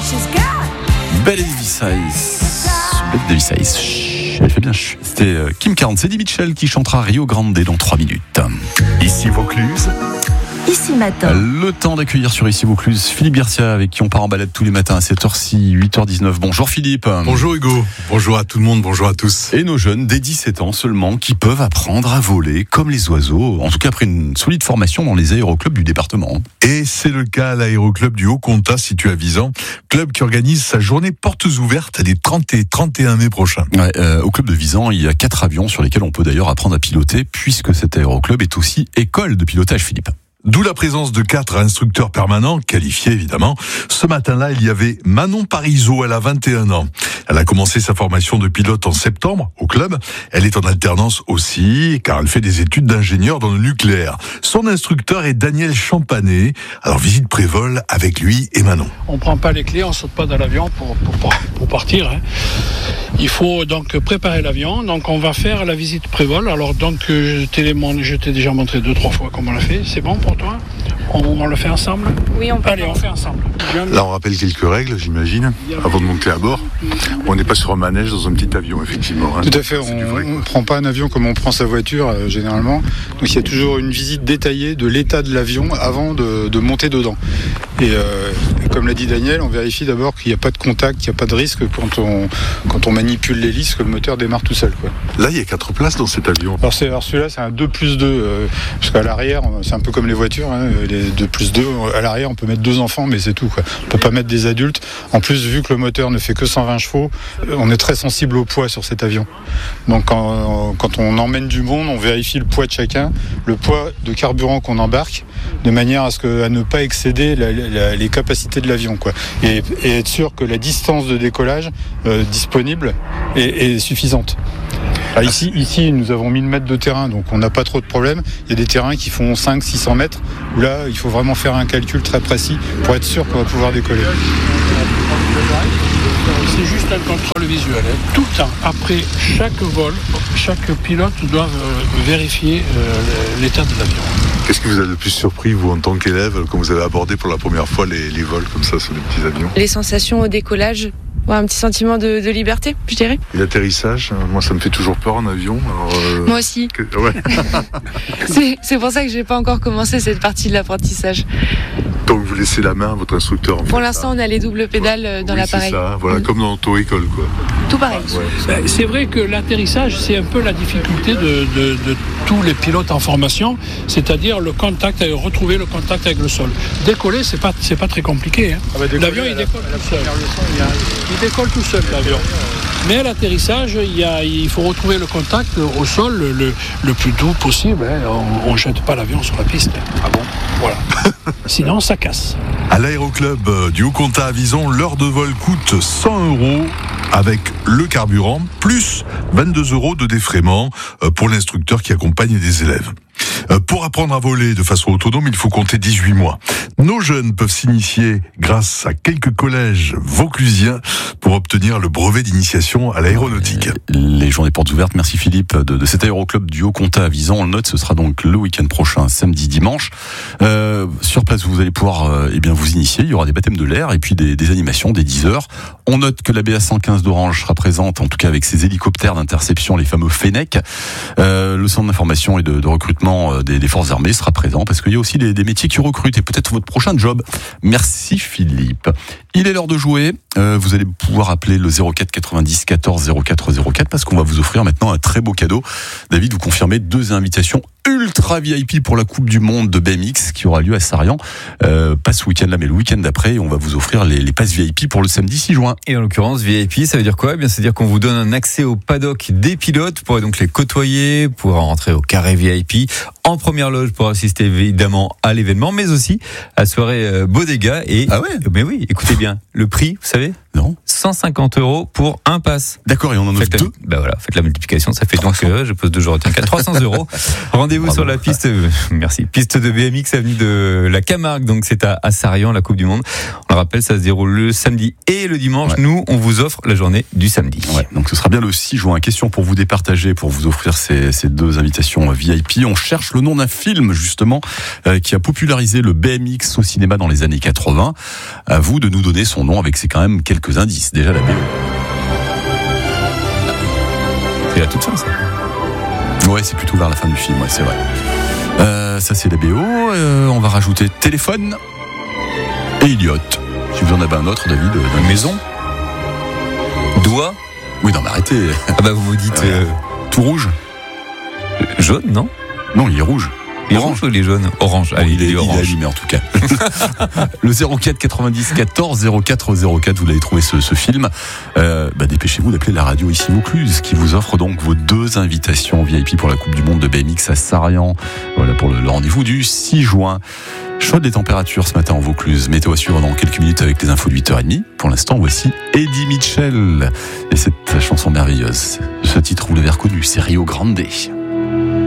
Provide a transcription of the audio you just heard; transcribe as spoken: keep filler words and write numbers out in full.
Belle Davis Ice. Belle Davis Ice. Chut, elle fait bien chut. C'était euh, Kim Carnes, c'est Eddie Mitchell qui chantera Rio Grande dans trois minutes. Ici Vaucluse. Ici Matin. Le temps d'accueillir sur Ici Vaucluse Philippe Garcia, avec qui on part en balade tous les matins à sept heures-ci, huit heures dix-neuf. Bonjour Philippe. Bonjour Hugo, bonjour à tout le monde, bonjour à tous. Et nos jeunes, dès dix-sept ans seulement, qui peuvent apprendre à voler comme les oiseaux, en tout cas après une solide formation dans les aéroclubs du département. Et c'est le cas à l'aéroclub du Haut-Comtat situé à Visan, club qui organise sa journée portes ouvertes les trente et trente et un mai prochains. Ouais, euh, au club de Visan, il y a quatre avions sur lesquels on peut d'ailleurs apprendre à piloter, puisque cet aéroclub est aussi école de pilotage, Philippe. D'où la présence de quatre instructeurs permanents, qualifiés évidemment. Ce matin-là, il y avait Manon Parisot, elle a vingt et un ans. Elle a commencé sa formation de pilote en septembre au club. Elle est en alternance aussi, car elle fait des études d'ingénieur dans le nucléaire. Son instructeur est Daniel Champanet. Alors visite prévol avec lui et Manon. On prend pas les clés, on saute pas dans l'avion pour, pour, pour partir. Hein. Il faut donc préparer l'avion. Donc on va faire la visite prévol. Alors donc je t'ai, je t'ai déjà montré deux trois fois comment on l'a fait. C'est bon pour toi? On, on le fait ensemble? Oui, on peut. Allez, on fait ensemble. Là, on rappelle quelques règles, j'imagine, avant de monter à bord. On n'est pas sur un manège dans un petit avion, effectivement. Hein. Tout à fait, on ne prend pas un avion comme on prend sa voiture, euh, généralement. Donc il y a toujours une visite détaillée de l'état de l'avion avant de, de monter dedans. Et euh, comme l'a dit Daniel, on vérifie d'abord qu'il n'y a pas de contact, qu'il n'y a pas de risque quand on, quand on manipule l'hélice, que le moteur démarre tout seul, quoi. Là, il y a quatre places dans cet avion. Alors, c'est, alors celui-là, c'est un deux plus deux, euh, parce qu'à l'arrière, c'est un peu comme les voitures, hein, les deux plus deux, à l'arrière, on peut mettre deux enfants, mais c'est tout, quoi. On ne peut pas mettre des adultes. En plus, vu que le moteur ne fait que cent vingt chevaux, on est très sensible au poids sur cet avion. Donc quand, quand on emmène du monde, on vérifie le poids de chacun, le poids de carburant qu'on embarque, de manière à, ce que, à ne pas excéder la, la, les capacités de l'avion, quoi. Et, et être sûr que la distance de décollage euh, disponible est, est suffisante. Alors ici, ici, nous avons mille mètres de terrain, donc on n'a pas trop de problèmes. Il y a des terrains qui font cinq à six cents mètres, où là, il faut vraiment faire un calcul très précis pour être sûr qu'on va pouvoir décoller. C'est juste un contrôle visuel. Hein. Tout le temps, après chaque vol, chaque pilote doit euh, vérifier euh, l'état de l'avion. Qu'est-ce qui vous a le plus surpris, vous, en tant qu'élève, quand vous avez abordé pour la première fois les, les vols comme ça sur les petits avions? Les sensations au décollage, ouais, un petit sentiment de, de liberté, je dirais. Et l'atterrissage, moi ça me fait toujours peur en avion. Alors, euh, Moi aussi. Que, ouais. c'est, c'est pour ça que je n'ai pas encore commencé cette partie de l'apprentissage. Donc vous laissez la main à votre instructeur. En pour fait, l'instant, on a les doubles pédales dans oui, l'appareil. C'est ça, voilà, mmh. comme dans l'auto-école, quoi. Tout pareil. Ouais, c'est vrai que l'atterrissage, c'est un peu la difficulté de, de, de tous les pilotes en formation, c'est-à-dire le contact, retrouver le contact avec le sol. Décoller, c'est pas, c'est pas très compliqué. Hein. Ah bah l'avion, il décolle tout seul. Il décolle tout seul, l'avion. Mais à l'atterrissage, il, y a, il faut retrouver le contact au sol le, le, le plus doux possible. Hein. On ne jette pas l'avion sur la piste. Ah bon? Voilà. Sinon, ça casse. À l'aéroclub du Haut-Comtat à Visan, l'heure de vol coûte cent euros avec le carburant, plus vingt-deux euros de défraiement pour l'instructeur qui accompagne des élèves. Pour apprendre à voler de façon autonome, il faut compter dix-huit mois. Nos jeunes peuvent s'initier grâce à quelques collèges vauclusiens pour obtenir le brevet d'initiation à l'aéronautique. Les journées portes ouvertes, merci Philippe, de, de cet aéroclub du Haut-Comtat à Visan. On le note, ce sera donc le week-end prochain, samedi, dimanche. Euh, sur place, vous allez pouvoir euh, eh bien, vous initier. Il y aura des baptêmes de l'air et puis des, des animations, des dix heures. On note que la B A cent quinze d'Orange sera présente, en tout cas avec ses hélicoptères d'interception, les fameux Fennec. Euh, le centre d'information et de, de recrutement Des, des forces armées sera présent parce qu'il y a aussi des, des métiers qui recrutent et peut-être votre prochain job. Merci Philippe. Il est l'heure de jouer. Euh, vous allez pouvoir appeler le zéro quatre quatre-vingt-dix quatorze zéro quatre zéro quatre parce qu'on va vous offrir maintenant un très beau cadeau. David, vous confirmez deux invitations ultra V I P pour la Coupe du Monde de B M X qui aura lieu à Sarian. Euh, pas ce week-end-là, mais le week-end d'après. On va vous offrir les, les passes V I P pour le samedi six juin. Et en l'occurrence, V I P, ça veut dire quoi? Eh bien, c'est-à-dire qu'on vous donne un accès au paddock des pilotes. Vous pourrez donc les côtoyer, pour rentrer au carré V I P, en première loge pour assister évidemment à l'événement, mais aussi à la soirée euh, Bodega. Et, ah ouais? Mais oui, écoutez bien, le prix, vous savez? Non. cent cent cinquante euros pour un pass. D'accord, et on en offre Faites deux. la, bah voilà, faites la multiplication, ça fait donc, euh, je pose deux, je retiens quatre, trois cents euros. Rendez-vous Bravo. sur la piste, euh, merci, piste de B M X avenue de la Camargue, donc c'est à, à Sarrian, la Coupe du Monde. On le rappelle, ça se déroule le samedi et le dimanche. Ouais. Nous, on vous offre la journée du samedi. Ouais, donc ce sera bien le six juin. Question pour vous départager, pour vous offrir ces, ces deux invitations V I P. On cherche le nom d'un film, justement, euh, qui a popularisé le B M X au cinéma dans les années quatre-vingts. À vous de nous donner son nom avec c'est quand même quelques indices. Déjà la B O. C'est la toute fin, ça. Ouais, c'est plutôt vers la fin du film, ouais, c'est vrai. Euh, ça c'est la B O. Euh, on va rajouter téléphone et Elliot. Si vous en avez un autre, David, euh, d'une maison. Doigt. Oui, non, mais arrêtez. Ah bah vous me dites Ouais. euh, Tout rouge. jaune, non? Non, il est rouge. Il est rouge ou il est jaune? Orange. Bon, Allez, il, est, il est il est orange. allumé en tout cas. Le zéro quatre quatre-vingt-dix quatorze zéro quatre zéro quatre, vous l'avez trouvé ce, ce film. Euh, bah, dépêchez-vous d'appeler la radio ici Vaucluse, qui vous offre donc vos deux invitations V I P pour la Coupe du Monde de B M X à Sarrian. Voilà pour le, le rendez-vous du six juin. Chaudes les températures ce matin en Vaucluse. Météo à suivre dans quelques minutes avec les infos de huit heures trente. Pour l'instant, voici Eddie Mitchell et cette chanson merveilleuse. Ce titre, vous l'avez reconnu, c'est Rio Grande.